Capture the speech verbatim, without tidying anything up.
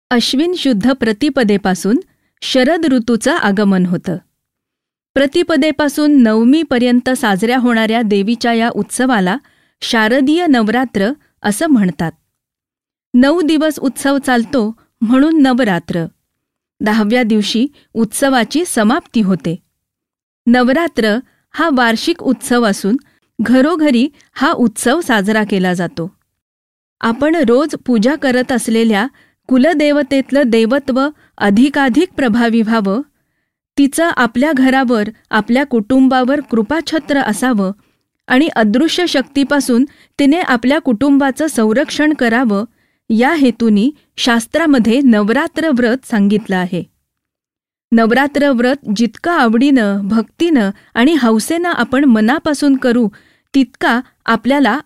अश्विन शुद्ध प्रतिपदेपासून शरद ऋतूचं आगमन होतं. प्रतिपदेपासून नवमीपर्यंत साजऱ्या होणाऱ्या देवीच्या या उत्सवाला शारदीय नवरात्र असं म्हणतात. नऊ दिवस उत्सव चालतो म्हणून नवरात्र. दहाव्या दिवशी उत्सवाची समाप्ती होते. नवरात्र हा वार्षिक उत्सव असून घरोघरी हा उत्सव साजरा केला जातो. आपण रोज पूजा करत असलेल्या कुलदेवतेतलं देवत्व अधिकाधिक प्रभावी व्हावं, तिचं आपल्या घरावर, आपल्या कुटुंबावर कृपाछत्र असावं आणि अदृश्य शक्तीपासून तिने आपल्या कुटुंबाचं संरक्षण करावं, या हेतूनी शास्त्रामध्ये नवरात्र व्रत सांगितलं आहे. नवरात्र व्रत जितकं आवडीनं, भक्तीनं आणि हौसेनं आपण मनापासून करू, तितका आपल्याला